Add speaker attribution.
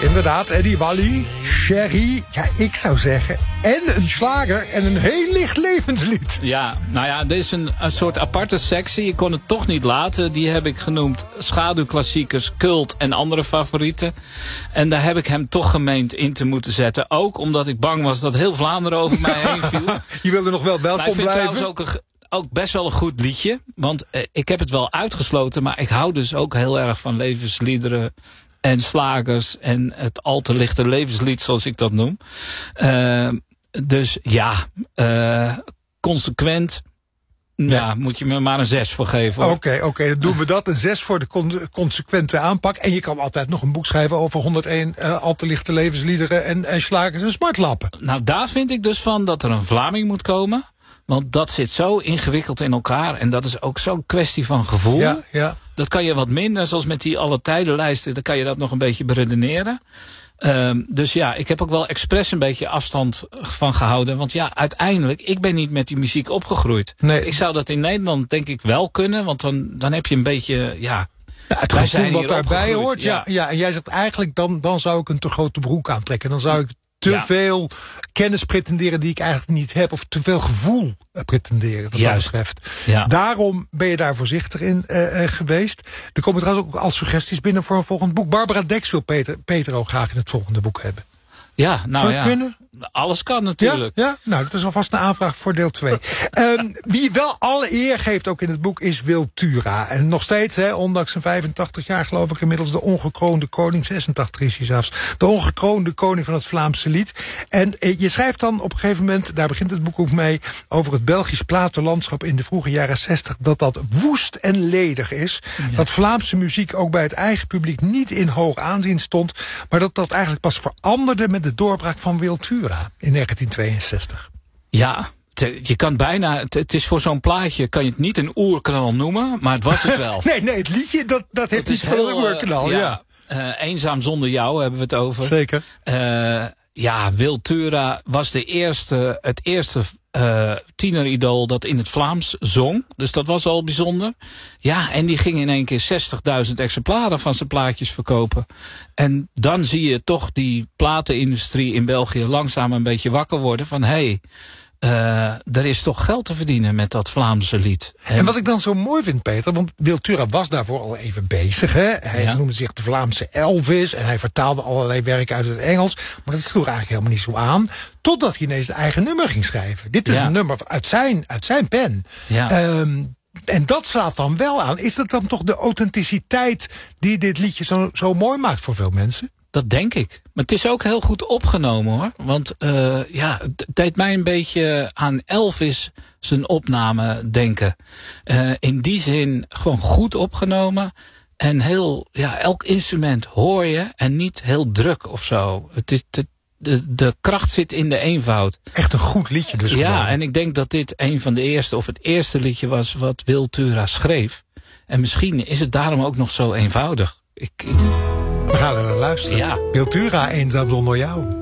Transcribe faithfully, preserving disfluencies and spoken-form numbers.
Speaker 1: Inderdaad, Eddie Wally, Sherry, ja, ik zou zeggen, en een slager en een heel licht levenslied.
Speaker 2: Ja, nou ja, dit is een, een soort aparte sectie. Ik kon het toch niet laten. Die heb ik genoemd schaduwklassiekers, cult en andere favorieten. En daar heb ik hem toch gemeend in te moeten zetten. Ook omdat ik bang was dat heel Vlaanderen over mij heen viel.
Speaker 1: Je wilde nog wel welkom
Speaker 2: maar ik vind
Speaker 1: blijven.
Speaker 2: trouwens ook een, ook best wel een goed liedje. Want eh, ik heb het wel uitgesloten, maar ik hou dus ook heel erg van levensliederen en slagers en het al te lichte levenslied, zoals ik dat noem. Uh, dus ja, uh, consequent. Ja, ja, moet je me maar een zes voor geven.
Speaker 1: Oké, oké, okay, dan doen we dat. Een zes voor de con- consequente aanpak. En je kan altijd nog een boek schrijven over honderdéén uh, al te lichte levensliederen en, en slagers en smartlappen.
Speaker 2: Nou, daar vind ik dus van dat er een Vlaming moet komen. Want dat zit zo ingewikkeld in elkaar. En dat is ook zo'n kwestie van gevoel.
Speaker 1: Ja, ja.
Speaker 2: Dat kan je wat minder, zoals met die alle tijdenlijsten. Dan kan je dat nog een beetje beredeneren. Um, dus ja, ik heb ook wel expres een beetje afstand van gehouden. Want ja, uiteindelijk, ik ben niet met die muziek opgegroeid. Nee. Ik zou dat in Nederland denk ik wel kunnen. Want dan, dan heb je een beetje, ja...
Speaker 1: Ja, het gevoel wat daarbij hoort. Ja. Ja, ja, en jij zegt eigenlijk, dan, dan zou ik een te grote broek aantrekken. Dan zou ik te ja. veel kennis pretenderen die ik eigenlijk niet heb. Of te veel gevoel pretenderen wat dat betreft. Ja. Daarom ben je daar voorzichtig in uh, uh, geweest. Er komen trouwens ook al suggesties binnen voor een volgend boek. Barbara Dex wil Peter, Peter ook graag in het volgende boek hebben.
Speaker 2: Ja, nou
Speaker 1: Zou
Speaker 2: ja.
Speaker 1: kunnen?
Speaker 2: Alles kan natuurlijk.
Speaker 1: Ja, ja? Nou, dat is alvast een aanvraag voor deel twee. um, wie wel alle eer geeft ook in het boek is Wiltura. En nog steeds, hè, ondanks zijn vijfentachtig jaar geloof ik inmiddels de ongekroonde koning. zesentachtig is hij zelfs. De ongekroonde koning van het Vlaamse lied. En eh, je schrijft dan op een gegeven moment, daar begint het boek ook mee, over het Belgisch platenlandschap in de vroege jaren zestig. Dat dat woest en ledig is. Ja. Dat Vlaamse muziek ook bij het eigen publiek niet in hoog aanzien stond. Maar dat dat eigenlijk pas veranderde met de doorbraak van Wiltura in negentien tweeënzestig.
Speaker 2: Ja, je kan bijna, het is voor zo'n plaatje, kan je het niet een oerknal noemen, maar het was het wel.
Speaker 1: nee, nee, het liedje, dat, dat heeft iets van een oerknal. Uh, ja,
Speaker 2: ja. Uh, Eenzaam zonder jou hebben we het over.
Speaker 1: Zeker.
Speaker 2: Uh, ja, Wiltura was de eerste, het eerste uh, tieneridool dat in het Vlaams zong. Dus dat was al bijzonder. Ja, en die ging in één keer zestigduizend exemplaren van zijn plaatjes verkopen. En dan zie je toch die platenindustrie in België langzaam een beetje wakker worden van, hé, hey, Uh, er is toch geld te verdienen met dat Vlaamse lied.
Speaker 1: En, en wat ik dan zo mooi vind, Peter, want Wiltura was daarvoor al even bezig. Hè? Hij ja. noemde zich de Vlaamse Elvis en hij vertaalde allerlei werken uit het Engels. Maar dat sloeg eigenlijk helemaal niet zo aan. Totdat hij ineens een eigen nummer ging schrijven. Dit is ja. een nummer uit zijn, uit zijn pen. Ja. Um, en dat slaat dan wel aan. Is dat dan toch de authenticiteit die dit liedje zo, zo mooi maakt voor veel mensen?
Speaker 2: Dat denk ik. Maar het is ook heel goed opgenomen hoor. Want uh, ja, het deed mij een beetje aan Elvis zijn opname denken. Uh, in die zin gewoon goed opgenomen. En heel, ja, elk instrument hoor je en niet heel druk of zo. Het is, de, de, de kracht zit in de eenvoud.
Speaker 1: Echt een goed liedje dus.
Speaker 2: Ja,
Speaker 1: gewoon.
Speaker 2: En ik denk dat dit een van de eerste of het eerste liedje was wat Wiltura schreef. En misschien is het daarom ook nog zo eenvoudig. Ik... ik
Speaker 1: We gaan er naar luisteren.
Speaker 2: Ja.
Speaker 1: Wiltura, Eenzaam zonder jou.